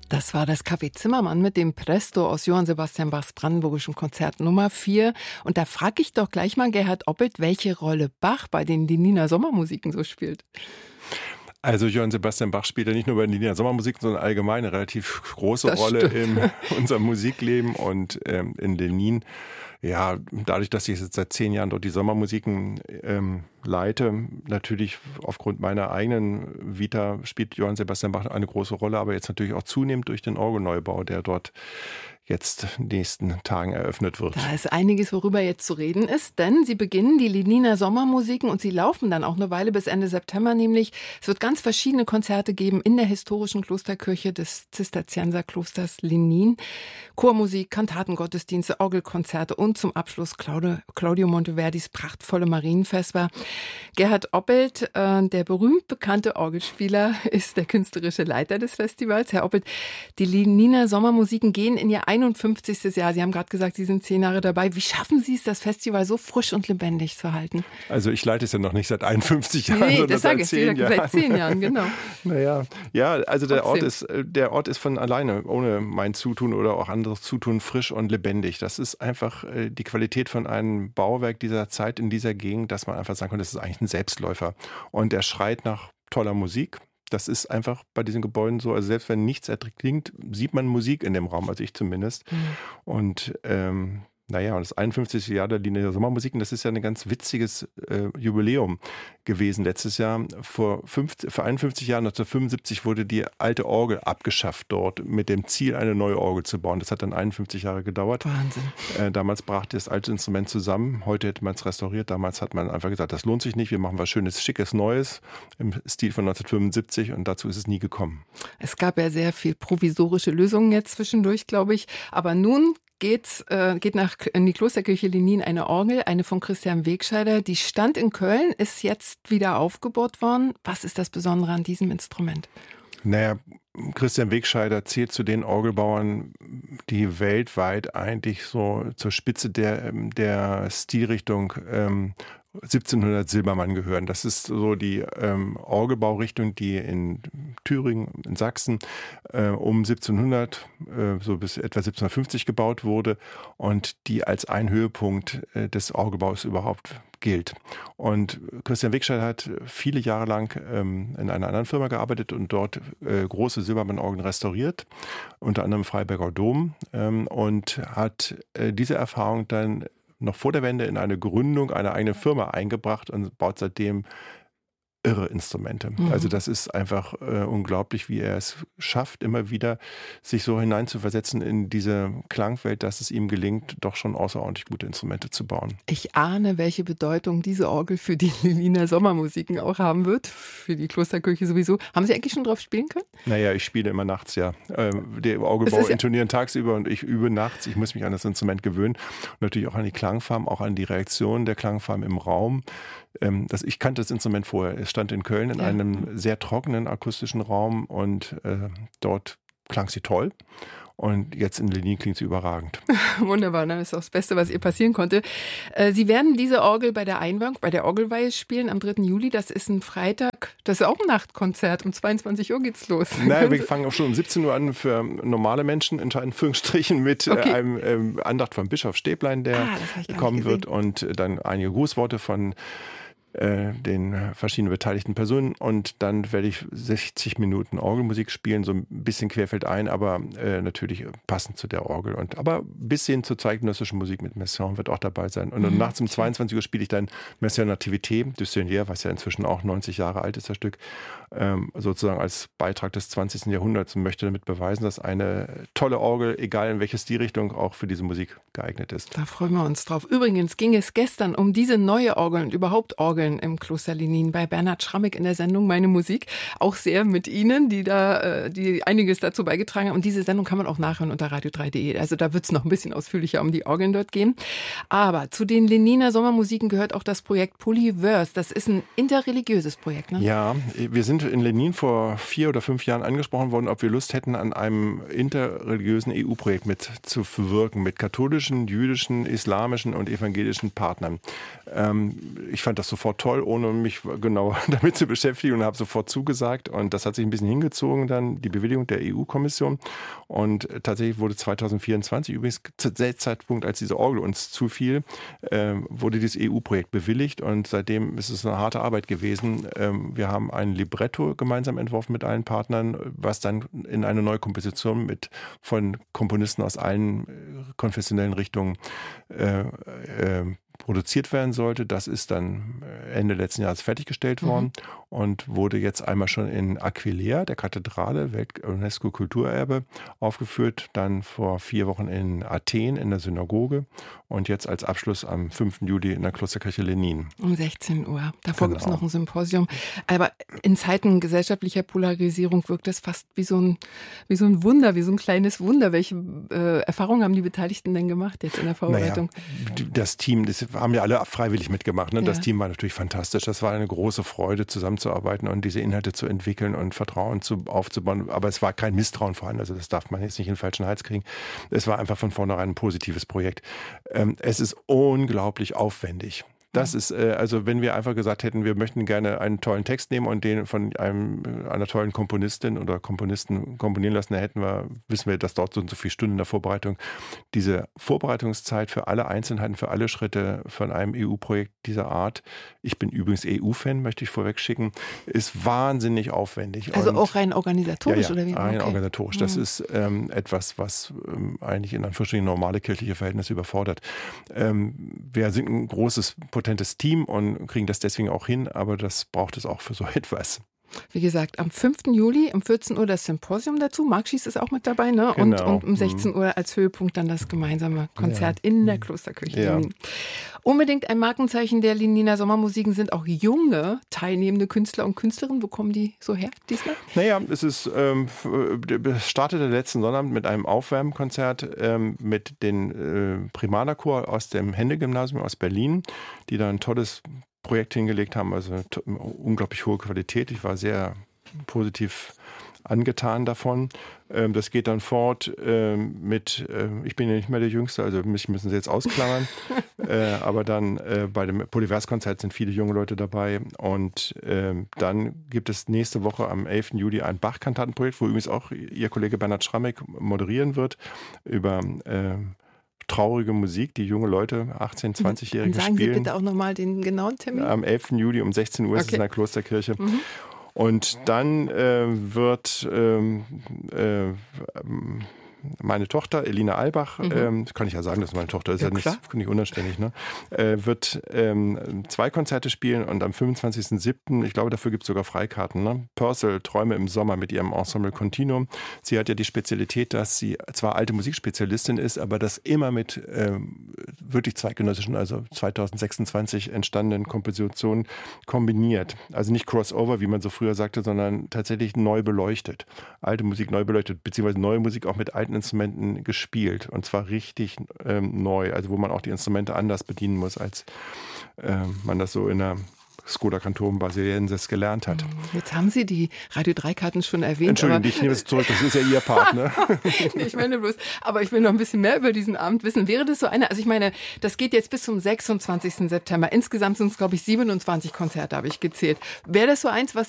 Das war das Café Zimmermann mit dem Presto aus Johann Sebastian Bachs brandenburgischem Konzert Nummer 4. Und da frage ich doch gleich mal Gerhard Oppelt, welche Rolle Bach bei den Leniner Sommermusiken so spielt. Also Johann Sebastian Bach spielt ja nicht nur bei den Leniner Sommermusiken, sondern allgemein eine relativ große Rolle in unserem Musikleben und in Lenin. Ja, dadurch, dass ich jetzt seit 10 Jahren dort die Sommermusiken leite, natürlich aufgrund meiner eigenen Vita spielt Johann Sebastian Bach eine große Rolle, aber jetzt natürlich auch zunehmend durch den Orgelneubau, der dort jetzt in den nächsten Tagen eröffnet wird. Da ist einiges, worüber jetzt zu reden ist, denn sie beginnen die Leniner Sommermusiken und sie laufen dann auch eine Weile bis Ende September nämlich. Es wird ganz verschiedene Konzerte geben in der historischen Klosterkirche des Zisterzienserklosters Lenin. Chormusik, Kantatengottesdienste, Orgelkonzerte und zum Abschluss Claudio Monteverdis prachtvolle Marienvesper. Gerhard Oppelt, der berühmt bekannte Orgelspieler, ist der künstlerische Leiter des Festivals. Herr Oppelt, die Leniner Sommermusiken gehen in ihr 51. Jahr. Sie haben gerade gesagt, Sie sind 10 Jahre dabei. Wie schaffen Sie es, das Festival so frisch und lebendig zu halten? Also ich leite es ja noch nicht seit 51 Jahren, nee, sondern seit 10 Jahren. Seit 10 Jahren, genau. Naja, ja, also der Ort ist von alleine, ohne mein Zutun oder auch anderes Zutun, frisch und lebendig. Das ist einfach die Qualität von einem Bauwerk dieser Zeit in dieser Gegend, dass man einfach sagen kann, das ist eigentlich ein Selbstläufer. Und er schreit nach toller Musik. Das ist einfach bei diesen Gebäuden so. Also selbst wenn nichts erklingt, sieht man Musik in dem Raum, also ich zumindest. Mhm. Und und das 51. Jahr der Leniner Sommermusiken, das ist ja ein ganz witziges Jubiläum gewesen letztes Jahr. Vor 51 Jahren, 1975, wurde die alte Orgel abgeschafft dort mit dem Ziel, eine neue Orgel zu bauen. Das hat dann 51 Jahre gedauert. Wahnsinn. Damals brach das alte Instrument zusammen. Heute hätte man es restauriert. Damals hat man einfach gesagt, das lohnt sich nicht. Wir machen was Schönes, Schickes, Neues im Stil von 1975 und dazu ist es nie gekommen. Es gab ja sehr viel provisorische Lösungen jetzt zwischendurch, glaube ich. Aber nun geht in die Klosterkirche Lenin eine Orgel, eine von Christian Wegscheider. Die stand in Köln, ist jetzt wieder aufgebaut worden. Was ist das Besondere an diesem Instrument? Naja, Christian Wegscheider zählt zu den Orgelbauern, die weltweit eigentlich so zur Spitze der Stilrichtung 1700 Silbermann gehören. Das ist so die Orgelbaurichtung, die in Thüringen, in Sachsen um 1700, so bis etwa 1750 gebaut wurde und die als ein Höhepunkt des Orgelbaus überhaupt gilt. Und Christian Wegscheider hat viele Jahre lang in einer anderen Firma gearbeitet und dort große Silbermann-Orgeln restauriert, unter anderem Freiberger Dom, und hat diese Erfahrung dann noch vor der Wende in eine Gründung einer eigenen Firma eingebracht und baut seitdem irre Instrumente. Mhm. Also das ist einfach unglaublich, wie er es schafft, immer wieder sich so hineinzuversetzen in diese Klangwelt, dass es ihm gelingt, doch schon außerordentlich gute Instrumente zu bauen. Ich ahne, welche Bedeutung diese Orgel für die Leniner Sommermusiken auch haben wird, für die Klosterkirche sowieso. Haben Sie eigentlich schon drauf spielen können? Naja, ich spiele immer nachts, ja. Der Orgelbau intonieren tagsüber und ich übe nachts. Ich muss mich an das Instrument gewöhnen. Und natürlich auch an die Klangfarben, auch an die Reaktion der Klangfarben im Raum. Ich kannte das Instrument vorher. Es stand in Köln in einem sehr trockenen akustischen Raum und dort klang sie toll. Und jetzt in Lenin klingt sie überragend. Wunderbar, das ist auch das Beste, was ihr passieren konnte. Sie werden diese Orgel bei der Orgelweihe spielen am 3. Juli. Das ist ein Freitag. Das ist auch ein Nachtkonzert. Um 22 Uhr geht's los. Naja, wir fangen auch schon um 17 Uhr an für normale Menschen, in Anführungsstrichen, mit einem Andacht von Bischof Stäblein, der kommen wird. Und dann einige Grußworte von den verschiedenen beteiligten Personen und dann werde ich 60 Minuten Orgelmusik spielen, so ein bisschen querfeldein, aber natürlich passend zu der Orgel. Aber ein bisschen zur zeitgenössischen Musik mit Messiaen wird auch dabei sein. Und nachts um 22 Uhr spiele ich dann Messiaen Nativité du Seigneur, was ja inzwischen auch 90 Jahre alt ist, das Stück, sozusagen als Beitrag des 20. Jahrhunderts und möchte damit beweisen, dass eine tolle Orgel, egal in welche Stilrichtung, auch für diese Musik geeignet ist. Da freuen wir uns drauf. Übrigens ging es gestern um diese neue Orgel und überhaupt Orgeln im Kloster Lenin bei Bernhard Schrammig in der Sendung Meine Musik. Auch sehr mit Ihnen, die einiges dazu beigetragen haben. Und diese Sendung kann man auch nachhören unter radio3.de. Also da wird es noch ein bisschen ausführlicher um die Orgeln dort gehen. Aber zu den Leniner Sommermusiken gehört auch das Projekt Polyverse. Das ist ein interreligiöses Projekt, ne? Ja, wir sind in Lenin vor 4 oder 5 Jahren angesprochen worden, ob wir Lust hätten, an einem interreligiösen EU-Projekt mitzuwirken, mit katholischen, jüdischen, islamischen und evangelischen Partnern. Ich fand das sofort toll, ohne mich genau damit zu beschäftigen, und habe sofort zugesagt. Und das hat sich ein bisschen hingezogen, dann die Bewilligung der EU-Kommission. Und tatsächlich wurde 2024, übrigens zu dem Zeitpunkt, als diese Orgel uns zufiel, wurde dieses EU-Projekt bewilligt. Und seitdem ist es eine harte Arbeit gewesen. Wir haben ein Libretto gemeinsam entworfen mit allen Partnern, was dann in eine neue Komposition von Komponisten aus allen konfessionellen Richtungen produziert werden sollte. Das ist dann Ende letzten Jahres fertiggestellt worden und wurde jetzt einmal schon in Aquileia, der Kathedrale, Welt-UNESCO-Kulturerbe, aufgeführt. Dann vor 4 Wochen in Athen in der Synagoge und jetzt als Abschluss am 5. Juli in der Klosterkirche Lenin. Um 16 Uhr. Davor gibt es noch ein Symposium. Aber in Zeiten gesellschaftlicher Polarisierung wirkt das fast wie so ein Wunder, wie so ein kleines Wunder. Welche Erfahrungen haben die Beteiligten denn gemacht jetzt in der Vorbereitung? Naja, das Team, das haben ja alle freiwillig mitgemacht. Ne? Ja. Das Team war natürlich fantastisch. Das war eine große Freude, zusammenzuarbeiten und diese Inhalte zu entwickeln und Vertrauen aufzubauen. Aber es war kein Misstrauen vorhanden. Also das darf man jetzt nicht in den falschen Hals kriegen. Es war einfach von vornherein ein positives Projekt. Es ist unglaublich aufwendig. Das ist, also wenn wir einfach gesagt hätten, wir möchten gerne einen tollen Text nehmen und den von einer tollen Komponistin oder Komponisten komponieren lassen, dann wissen wir, dass dort so und so viele Stunden in der Vorbereitung. Diese Vorbereitungszeit für alle Einzelheiten, für alle Schritte von einem EU-Projekt dieser Art, ich bin übrigens EU-Fan, möchte ich vorweg schicken, ist wahnsinnig aufwendig. Also auch rein organisatorisch, oder wie? Rein organisatorisch. Das ist etwas, was eigentlich in Anführungsstrichen normale kirchliche Verhältnisse überfordert. Wir sind ein großes potentes Team und kriegen das deswegen auch hin, aber das braucht es auch für so etwas. Wie gesagt, am 5. Juli um 14 Uhr das Symposium dazu. Marc Schiess ist auch mit dabei, ne? Genau. Und um 16 Uhr als Höhepunkt dann das gemeinsame Konzert in der Klosterkirche Lenin. Unbedingt ein Markenzeichen der Leniner Sommermusiken sind auch junge, teilnehmende Künstler und Künstlerinnen. Wo kommen die so her diesmal? Naja, es ist startete letzten Sonnabend mit einem Aufwärmkonzert mit den Primanerchor aus dem Hände-Gymnasium aus Berlin, die da ein tolles Projekt hingelegt haben, also unglaublich hohe Qualität. Ich war sehr positiv angetan davon. Das geht dann fort mit, ich bin ja nicht mehr der Jüngste, also mich müssen Sie jetzt ausklammern, aber dann bei dem Polyvers-Konzert sind viele junge Leute dabei und dann gibt es nächste Woche am 11. Juli ein Bach-Kantatenprojekt, wo übrigens auch Ihr Kollege Bernhard Schrammeck moderieren wird, über traurige Musik, die junge Leute, 18-, 20-Jährige spielen. Sagen Sie bitte auch nochmal den genauen Termin. Am 11. Juli um 16 Uhr ist es in der Klosterkirche. Und dann wird meine Tochter, Elina Albach, kann ich ja sagen, dass meine Tochter ist, ja nicht unanständig, ne? Wird 2 Konzerte spielen und am 25.07., ich glaube, dafür gibt es sogar Freikarten, ne? Purcell, Träume im Sommer mit ihrem Ensemble Continuum. Sie hat ja die Spezialität, dass sie zwar alte Musikspezialistin ist, aber das immer mit wirklich zeitgenössischen, also 2026 entstandenen Kompositionen kombiniert. Also nicht Crossover, wie man so früher sagte, sondern tatsächlich neu beleuchtet. Alte Musik neu beleuchtet, beziehungsweise neue Musik auch mit alten Instrumenten gespielt und zwar richtig neu, also wo man auch die Instrumente anders bedienen muss, als man das so in der Skoda Cantorum Basiliensis gelernt hat. Jetzt haben Sie die Radio 3-Karten schon erwähnt. Entschuldigung, ich nehme es zurück, das ist ja Ihr Part, ne? Nee, ich meine bloß, aber ich will noch ein bisschen mehr über diesen Abend wissen. Wäre das so eine, also ich meine, das geht jetzt bis zum 26. September. Insgesamt sind es, glaube ich, 27 Konzerte, habe ich gezählt. Wäre das so eins, was